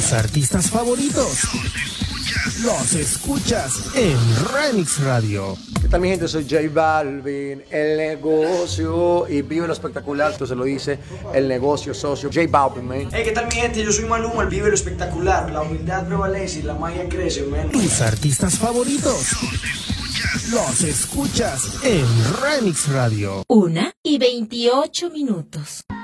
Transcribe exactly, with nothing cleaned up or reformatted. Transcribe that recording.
Tus artistas favoritos los escuchas en Remix Radio. ¿Qué tal, mi gente? Soy J Balvin, el negocio, y vive lo espectacular, esto se lo dice el negocio socio, J Balvin, man. Hey, ¿qué tal, mi gente? Yo soy Maluma, el vive lo espectacular, la humildad prevalece y la magia crece, man. Tus artistas favoritos los escuchas en Remix Radio. Una y veintiocho minutos.